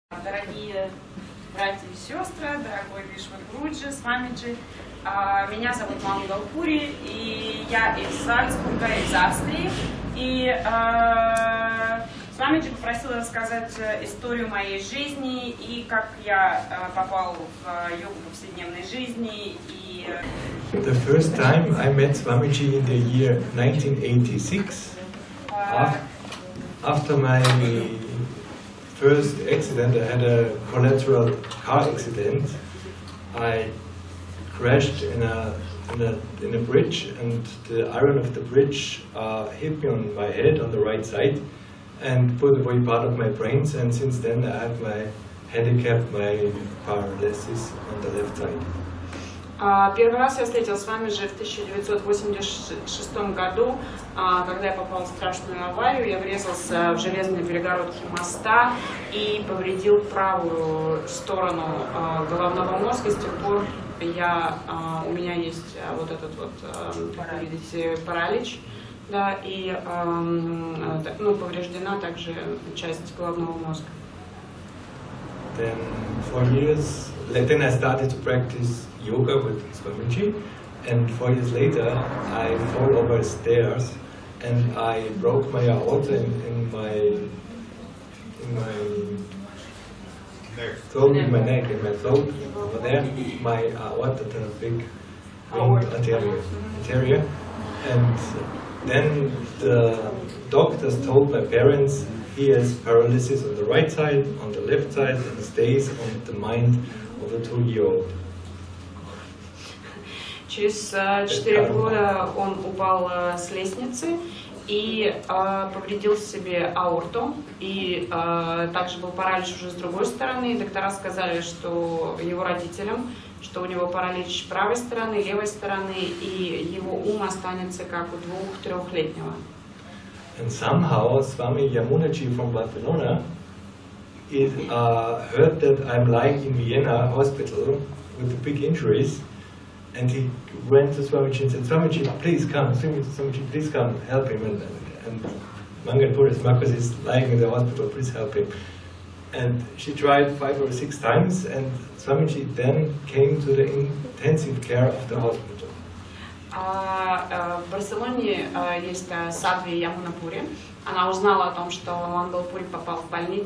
Дорогие братья и сестры, дорогой Вишват Гуруджи, Свамиджи, меня зовут Мангал Пури, и я из Зальцбурга, из Австрии. И Свамиджи попросила рассказать историю моей жизни и как я попал в йогу повседневной жизни. The first time I met Swamiji in the year 1986, after my first accident, I had a collateral car accident. I crashed in a bridge, and the iron of the bridge hit me on my head on the right side and put away part of my brains, and since then I have my handicap, my paralysis on the left side. Первый раз я встретилась с вами же в 1986 году, когда я попал в страшную аварию. Я врезался в железные перегородки моста и повредил правую сторону головного мозга. С тех пор у меня есть вот этот вот, как вы видите, паралич, да, и повреждена также часть головного мозга. Then 4 years, then I started to practice yoga with Swamiji, and 4 years later I fell over stairs and I broke my aorta in my throat, in my neck, in my throat, over there, my aorta, the big anterior, and then the doctors told my parents he has paralysis on the right side, on the left side, and stays on the mind of a 2-year-old. Через 4 года он упал с лестницы и повредил себе аорту, и также был паралич уже с другой стороны. Доктора сказали, что его родителям, что у него паралич правой стороны, левой стороны, и его ум останется как у 2-3-летнего. And somehow Swami Yamunaji from Barcelona heard that I'm lying in Vienna hospital with big injuries, and he went to Swamiji and said, Swamiji, please come, Swamiji, please come, help him. And Mangal Puri Marcus is lying in the hospital, please help him. And she tried 5 or 6 times, and Swamiji then came to the intensive care of the hospital. В Барселоне есть Садви Ямунапури. Она узнала о том, что Мангал Пури попал в больницу.